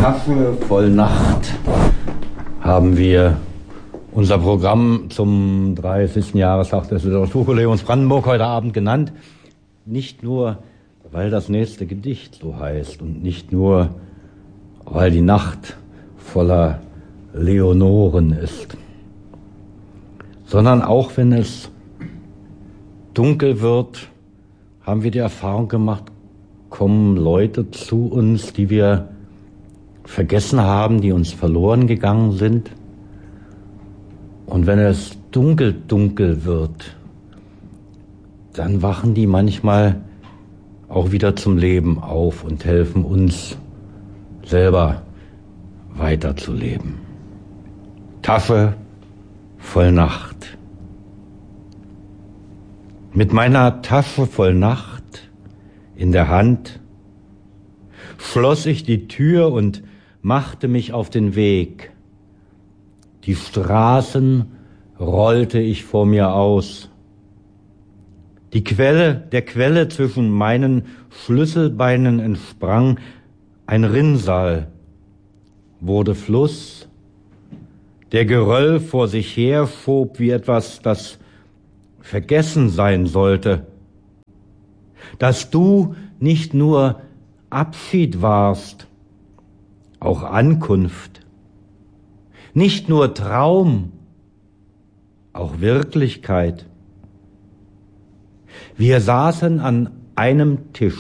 Tafel voll Nacht haben wir unser Programm zum 30. Jahrestag des Literaturkollegiums Brandenburg heute Abend genannt. Nicht nur, weil das nächste Gedicht so heißt und nicht nur, weil die Nacht voller Leonoren ist, sondern auch wenn es dunkel wird, haben wir die Erfahrung gemacht, kommen Leute zu uns, die wir vergessen haben, die uns verloren gegangen sind. Und wenn es dunkel wird, dann wachen die manchmal auch wieder zum Leben auf und helfen uns selber weiterzuleben. Tafel voll Nacht. Mit meiner Tasche voll Nacht in der Hand schloss ich die Tür und machte mich auf den Weg. Die Straßen rollte ich vor mir aus. Der Quelle zwischen meinen Schlüsselbeinen entsprang ein Rinnsal, wurde Fluss, der Geröll vor sich her schob wie etwas, das vergessen sein sollte. Dass du nicht nur Abschied warst, auch Ankunft, nicht nur Traum, auch Wirklichkeit. Wir saßen an einem Tisch.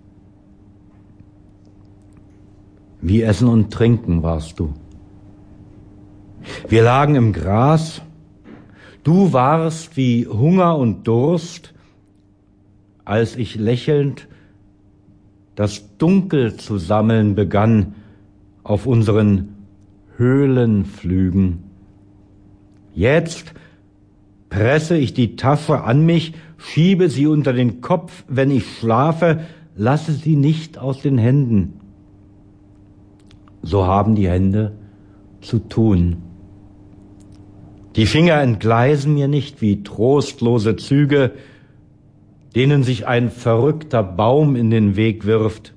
Wie Essen und Trinken warst du. Wir lagen im Gras. Du warst wie Hunger und Durst, als ich lächelnd das Dunkel zu sammeln begann auf unseren Höhlenflügen. Jetzt presse ich die Tasche an mich, schiebe sie unter den Kopf, wenn ich schlafe, lasse sie nicht aus den Händen. So haben die Hände zu tun. Die Finger entgleisen mir nicht wie trostlose Züge, denen sich ein verrückter Baum in den Weg wirft.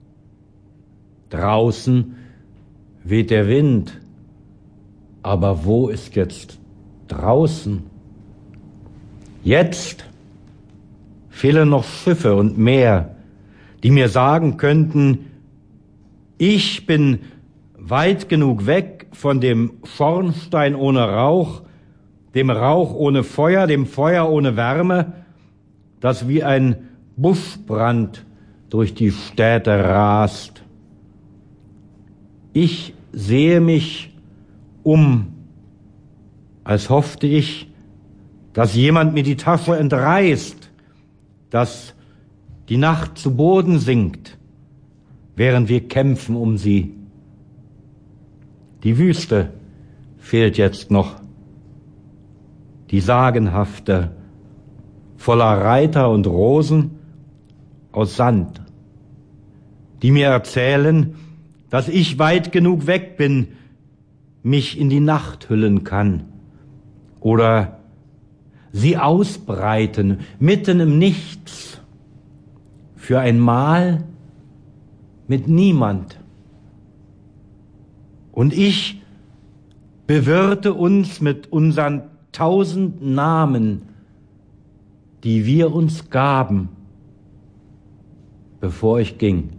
Draußen weht der Wind, aber wo ist jetzt draußen? Jetzt fehlen noch Schiffe und Meer, die mir sagen könnten, ich bin weit genug weg von dem Schornstein ohne Rauch, dem Rauch ohne Feuer, dem Feuer ohne Wärme, das wie ein Buschbrand durch die Städte rast. Ich sehe mich um, als hoffte ich, dass jemand mir die Tasche entreißt, dass die Nacht zu Boden sinkt, während wir kämpfen um sie. Die Wüste fehlt jetzt noch, die sagenhafte, voller Reiter und Rosen aus Sand, die mir erzählen, dass ich weit genug weg bin, mich in die Nacht hüllen kann, oder sie ausbreiten mitten im Nichts für ein Mahl mit niemand. Und ich bewirte uns mit unseren 1000 Namen, die wir uns gaben, bevor ich ging.